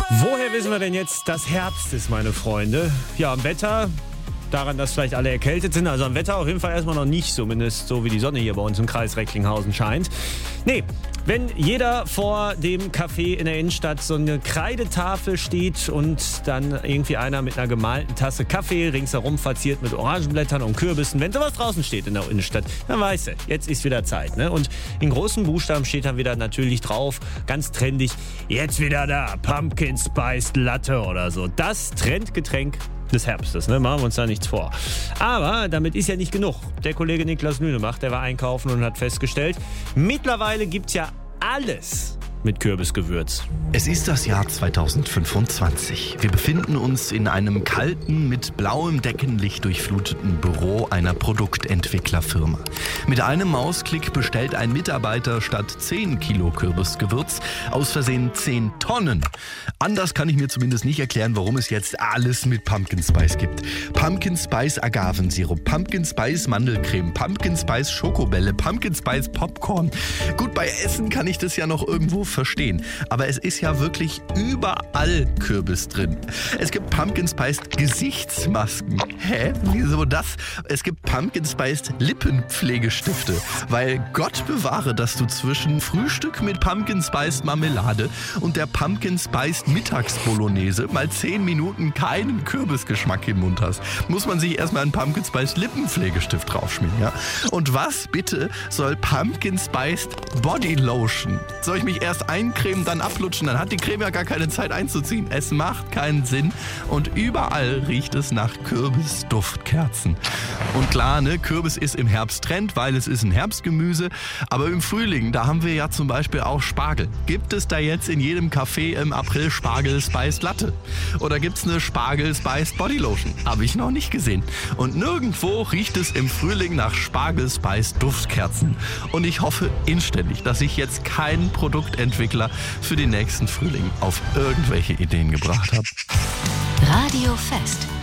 Woher wissen wir denn jetzt, dass Herbst ist, meine Freunde? Ja, am Wetter, daran, dass vielleicht alle erkältet sind. Also am Wetter auf jeden Fall erstmal noch nicht, zumindest so wie die Sonne hier bei uns im Kreis Recklinghausen scheint. Nee, wenn jeder vor dem Café in der Innenstadt so eine Kreidetafel steht und dann irgendwie einer mit einer gemalten Tasse Kaffee ringsherum verziert mit Orangenblättern und Kürbissen, wenn sowas draußen steht in der Innenstadt, dann weißt du, jetzt ist wieder Zeit. Ne? Und in großen Buchstaben steht dann wieder natürlich drauf, ganz trendig, jetzt wieder da, Pumpkin Spiced Latte oder so. Das Trendgetränk des Herbstes, ne? Machen wir uns da nichts vor. Aber damit ist ja nicht genug. Der Kollege Niklas Lünemach, der war einkaufen und hat festgestellt, mittlerweile gibt's ja alles mit Kürbisgewürz. Es ist das Jahr 2025. Wir befinden uns in einem kalten, mit blauem Deckenlicht durchfluteten Büro einer Produktentwicklerfirma. Mit einem Mausklick bestellt ein Mitarbeiter statt 10 Kilo Kürbisgewürz aus Versehen 10 Tonnen. Anders kann ich mir zumindest nicht erklären, warum es jetzt alles mit Pumpkin Spice gibt. Pumpkin Spice Agavensirup, Pumpkin Spice Mandelcreme, Pumpkin Spice Schokobälle, Pumpkin Spice Popcorn. Gut, bei Essen kann ich das ja noch irgendwo verstehen. Aber es ist ja wirklich überall Kürbis drin. Es gibt Pumpkin Spiced Gesichtsmasken. Hä? Wieso das? Es gibt Pumpkin Spiced Lippenpflegestifte. Weil Gott bewahre, dass du zwischen Frühstück mit Pumpkin Spiced Marmelade und der Pumpkin Spiced Mittagsbolognese mal 10 Minuten keinen Kürbisgeschmack im Mund hast. Muss man sich erstmal einen Pumpkin Spiced Lippenpflegestift draufschmieren, ja? Und was bitte soll Pumpkin Spiced Body Lotion? Soll ich mich erst eincremen, dann ablutschen? Dann hat die Creme ja gar keine Zeit einzuziehen. Es macht keinen Sinn. Und überall riecht es nach Kürbisduftkerzen. Und klar, ne, Kürbis ist im Herbst Trend, weil es ist ein Herbstgemüse. Aber im Frühling, da haben wir ja zum Beispiel auch Spargel. Gibt es da jetzt in jedem Café im April Spargel Spiced Latte? Oder gibt es eine Spargel Spiced Body Lotion? Habe ich noch nicht gesehen. Und nirgendwo riecht es im Frühling nach Spargel Spiced Duftkerzen. Und ich hoffe inständig, dass ich jetzt keinen Produktentwickler für den nächsten Frühling auf irgendwelche Ideen gebracht habe. Radio Fest.